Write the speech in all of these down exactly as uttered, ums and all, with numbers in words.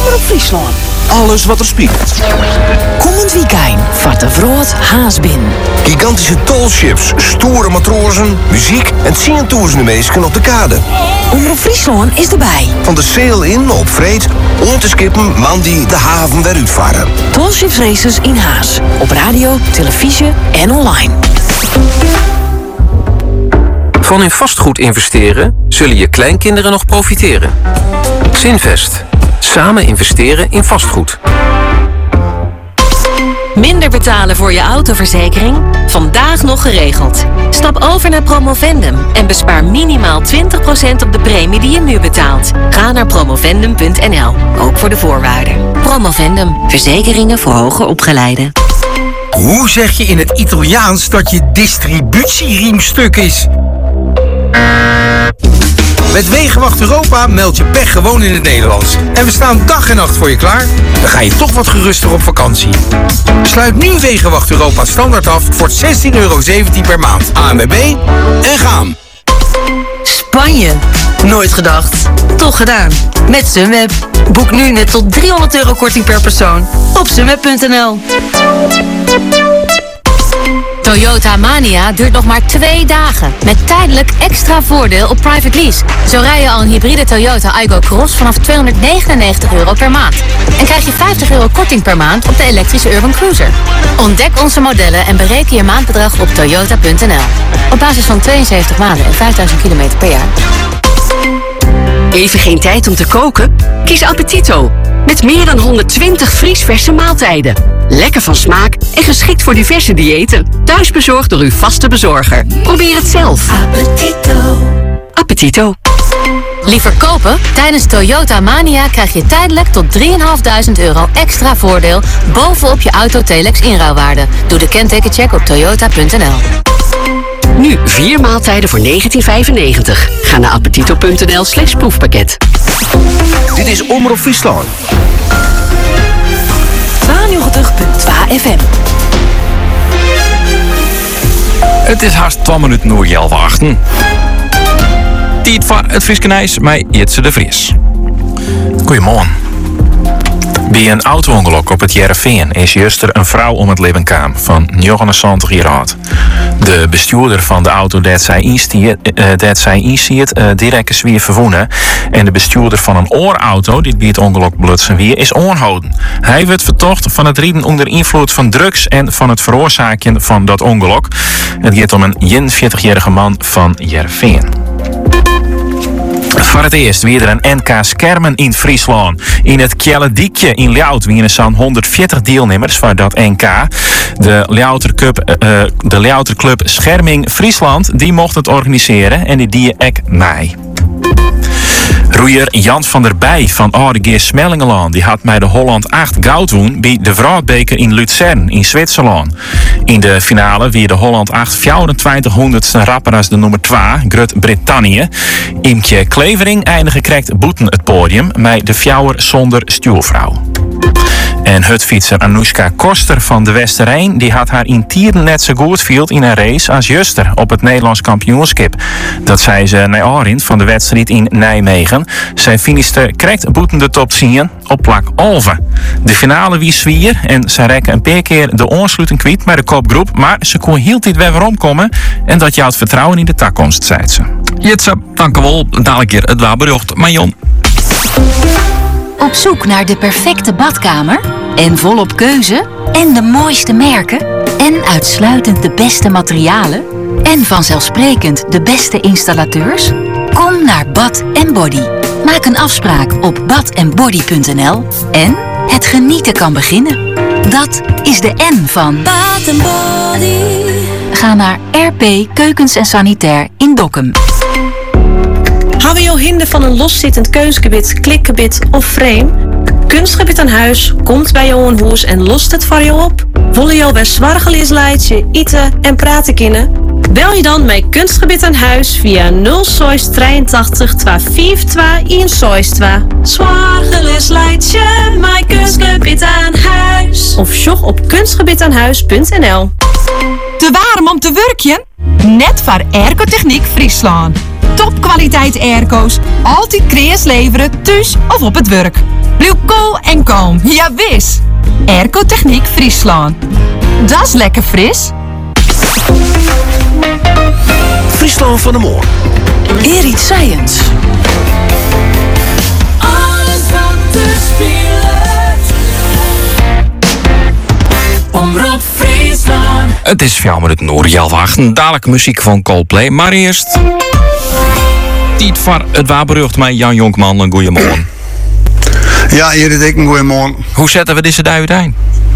Omroep Friesland. Alles wat er speelt. Komend weekend vaart de Vroot Haasbin. Gigantische tallships, stoere matrozen, muziek en tienduizenden mensen op de kade. Omroep Friesland is erbij. Van de sail in op vreed, om te skippen, man die de haven weer uitvaren. Tallships races in Haas. Op radio, televisie en online. Van in vastgoed investeren zullen je kleinkinderen nog profiteren. Zinvest. Samen investeren in vastgoed. Minder betalen voor je autoverzekering? Vandaag nog geregeld. Stap over naar Promovendum en bespaar minimaal twintig procent op de premie die je nu betaalt. Ga naar promovendum punt n l, ook voor de voorwaarden. Promovendum, verzekeringen voor hoger opgeleiden. Hoe zeg je in het Italiaans dat je distributieriem stuk is? Met Wegenwacht Europa meld je pech gewoon in het Nederlands. En we staan dag en nacht voor je klaar. Dan ga je toch wat geruster op vakantie. Sluit nu Wegenwacht Europa standaard af voor zestien euro zeventien per maand. A N W B en gaan. Spanje. Nooit gedacht. Toch gedaan. Met Sunweb. Boek nu net tot driehonderd euro korting per persoon. Op sunweb punt n l. Toyota Mania duurt nog maar twee dagen. Met tijdelijk extra voordeel op private lease. Zo rij je al een hybride Toyota Aygo Cross vanaf tweehonderdnegenennegentig euro per maand. En krijg je vijftig euro korting per maand op de elektrische Urban Cruiser. Ontdek onze modellen en bereken je maandbedrag op toyota punt n l. Op basis van tweeënzeventig maanden en vijfduizend kilometer per jaar. Even geen tijd om te koken? Kies Appetito. Met meer dan honderdtwintig vriesverse maaltijden. Lekker van smaak en geschikt voor diverse diëten. Thuisbezorgd door uw vaste bezorger. Probeer het zelf. Appetito. Appetito. Liever kopen? Tijdens Toyota Mania krijg je tijdelijk tot drieduizend vijfhonderd euro extra voordeel bovenop je Auto-Telex inruilwaarde. Doe de kentekencheck op toyota punt n l. Nu vier maaltijden voor negentien vijfennegentig. Ga naar appetito punt n l slash proefpakket. Dit is Omroep Friesland. tweeënnegentig punt twee F M. Het is haast twee minuten voor half achten. Tijd voor het Frieskenijs met Jitse de Vries. Goedemorgen. Bij een auto-ongeluk op het Jereveen is juster een vrouw om het leven kwam van negenenzeventig jaar oud. De bestuurder van de auto dat zij instiert, uh, dat zij instiert uh, direct is weer verwonnen. En de bestuurder van een oorauto, die bij het ongeluk blutsen weer, is onhouden. Hij werd vertocht van het rijden onder invloed van drugs en van het veroorzaken van dat ongeluk. Het gaat om een eenenveertigjarige man van Jereveen. Voor het eerst weer er een N K schermen in Friesland. In het Kjellediekje in Ljout wienen zo'n honderdveertig deelnemers voor dat N K. De Ljouter Cup, uh, de Ljouter Club Scherming Friesland, die mocht het organiseren en die die ek mij. Roeier Jan van der Bij van Oudegeer Smellingeland die had mij de Holland acht goud woen bij de Vrouwbeker in Luzern in Zwitserland. In de finale wie de Holland acht vierentwintighonderdste rapper als de nummer twee, Groot-Brittannië. Imke Klevering eindigde krekt boeten het podium met de fjouwer zonder stuurvrouw. En hutfietser Anoushka Koster van de Westerijn die had haar in Tieren net zo goed viel in een race als Juster op het Nederlands kampioenschap. Dat zei ze naar Arend van de wedstrijd in Nijmegen. Zij finiste krekt boeten de top tien op plak Olven. De finale wie zwier en ze rekken een paar keer de aansluiting kwijt met de kopgroep, maar ze kon heel dit weer weer omkomen en dat jouw het vertrouwen in de toekomst, zei ze. Jitse, dank u wel. Dadelijk keer het waarbericht, Marion. Op zoek naar de perfecte badkamer? En volop keuze? En de mooiste merken? En uitsluitend de beste materialen? En vanzelfsprekend de beste installateurs? Kom naar Bad en Body. Maak een afspraak op bad en body punt n l en het genieten kan beginnen. Dat is de N van Bad en Body. Ga naar R P Keukens en Sanitair in Dokkum. Hou je hinder van een loszittend keusgebied, klikgebied of frame? Kunstgebied aan huis komt bij jou een hoes en lost het voor je op. Willen jou bij zwargeliesleidje, eten en praten kunnen? Bel je dan met Kunstgebied aan huis via nul zes drieëntachtig tweehonderdvijfentwintig twee. Zwargeliesleidje, mijn Kunstgebied aan huis. Of sjog op kunstgebied aan huis punt n l. Te warm om te werken? Net voor Ergotechniek Friesland. Topkwaliteit airco's. Altijd kreas leveren, thuis of op het werk. Blijf cool en kalm, ja wis. Airco Techniek Friesland. Dat is lekker fris. Friesland van de morgen. Erit Science. Alles wat te spelen. Omroep Friesland. Het is vier minuten over half acht. Dadelijk muziek van Coldplay. Maar eerst... Tijd voor het waarberucht met Jan Jonkman. Een goeiemorgen. Ja, hier is ik een goeiemorgen. Hoe zetten we deze dag uiteen?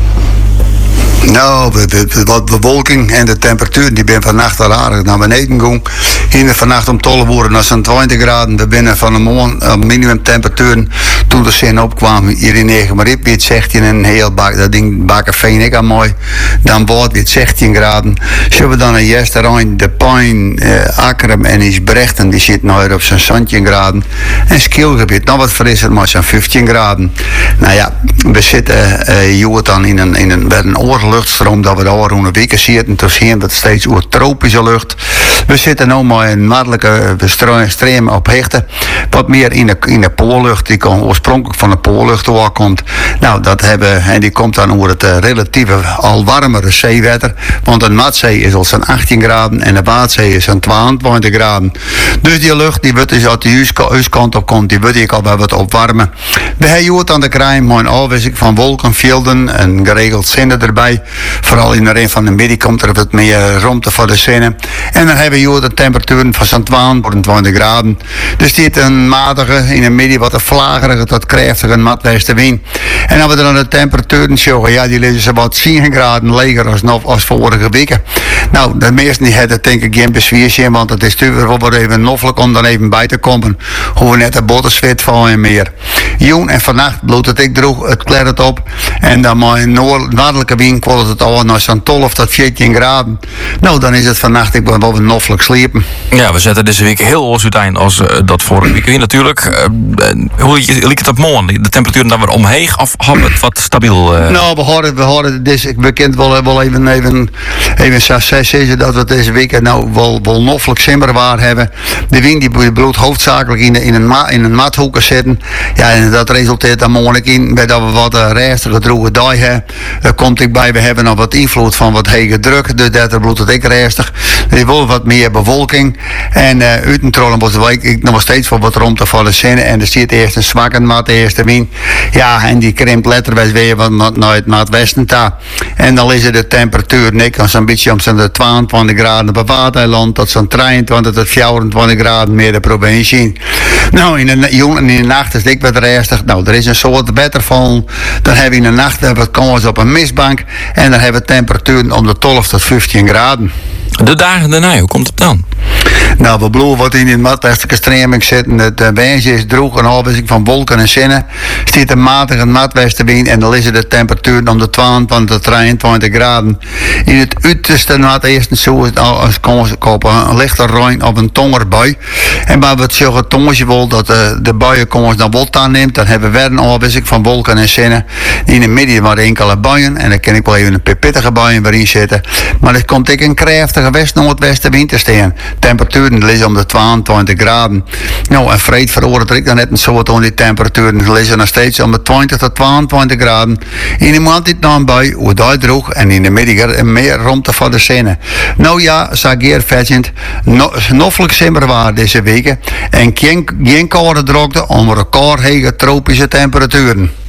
Nou, wat bewolking en de temperatuur die ben vannacht al aardig naar beneden gegaan. Hier vannacht om twaalf uur naar zo'n twintig graden. We binnen van de morgen minimumtemperaturen toen de zin opkwam. Hier in negen maar ik weet zestien en een heel bak. Dat ding bakken fijn ik aan mooi. Dan wordt het zestien graden. Zullen we dan een eerste rijn de Pijn, eh, Akkerem en Isbrechten. Die zit nu op zo'n zestien graden. En Skilgebied nog wat frisser, maar zo'n vijftien graden. Nou ja, we zitten uh, dan in een, in een, bij een oorluchtstroom dat we daar al een week zitten. Toen zien we het steeds over tropische lucht. We zitten nu maar in noordelijke stream op hechten. Wat meer in de, in de poollucht, die kon oorspronkelijk van de poollucht doorkomt. Nou, dat hebben, en die komt dan over het uh, relatieve al warmere zeewater. Want een Noordzee is al zo'n achttien graden en de Waadzee is zo'n tweeëntwintig graden. Dus die lucht die wordt dus uit de huiskant op komt, die wordt ik al bij wat opwarmen. We hebben aan de kraan maar een afwisseling van wolkenvelden en geregeld zinnen erbij. Vooral in de rijn van de midden komt er wat meer ruimte voor de zinnen. En dan hebben we de temperaturen van zo'n tweeëntwintig graden. Dus dit een matige, in de midden wat een vlagerige tot krachtige matwestenwind. En als we dan de temperaturen zoeken, ja, die liggen ze wat tien graden lager als, nog, als vorige weken. Nou, de meesten die hebben denk ik geen bezwiertje, want het is natuurlijk wel even noffelijk om dan even bij te komen. Hoe we net de bottenzwit van en meer. Jong en vannacht bloedt het ik droeg, het klettert op. En dan maar in noord, noordelijke wind kwam het al naar zo'n twaalf tot veertien graden. Nou, dan is het vannacht ik ben wel een noffelijk sliepen. Ja, we zetten deze week heel ons uiteen als uh, dat vorige week weer natuurlijk. Uh, hoe liep het op morgen? De temperatuur dan weer omheen of had het wat stabiel? Uh... Nou, we horen, we horen dus ik bekend wel, wel even, even, even zeggen dat we deze week nou wel, wel noffelijk simmerwaar hebben. De wind die bloedt hoofdzakelijk in, de, in een, ma, in een mathoeken zitten. Ja, en dat resulteert dan morgen in bij dat we wat uh, rijstige droge dag hebben. Daar komt ik bij, we hebben nog wat invloed van wat hege druk. Dus dat bloedt het ik rijstig. Er wil wat meer bewolking. En uh, uit een trollen wordt het ik nog steeds voor wat rond te vallen zinnen. En er zit eerst een zwakke maat, de eerste wind. Ja, en die krimpt letterwijs weer wat naar het noordwesten ta. En dan is het de temperatuur nik als een beetje om zo'n tweeëntwintig graden op Waardeiland tot zo'n drieëntwintig tot vierentwintig graden meer de provincie. Nou, in de, in de nacht is het wat rustig. Nou, er is een soort wetterval. Dan hebben we in de nacht wat komen op een mistbank. En dan hebben we temperaturen om de twaalf tot vijftien graden. De dagen daarna, hoe komt het dan? Nou, we bloeien wat in die noordwestelijke stroming zitten. Het uh, wijntje is droog, een afwisseling van wolken en zinnen. Stiet een matige noordwestenwind en dan is het de temperatuur om de tweeëntwintig tot drieëntwintig graden. In het uiterste noordesten zo is het komen op een lichte ruim op een tongerbui. En waar we het zeggen tongetje wil dat uh, de buien komen dan wat aanneemt, dan hebben we weer een afwisseling van wolken en zinnen. In het midden waren enkele buien en dan kan ik wel even een pittige buien waarin zitten. Maar er komt ik een krachtige west-noordwestenwind te staan. Temperaturen liggen om de tweeëntwintig graden. Nou, en vreed veroordeelt ik dan net een soort om die temperaturen liggen nog steeds om de twintig tot tweeëntwintig graden. In de maand dit nou een bui, hoe daar droog en in de middag meer ruimte voor de zinnen. Nou ja, zageer vetzend, no, noffelijk simmerwaar deze weken en geen, geen koude drukte om record hege tropische temperaturen.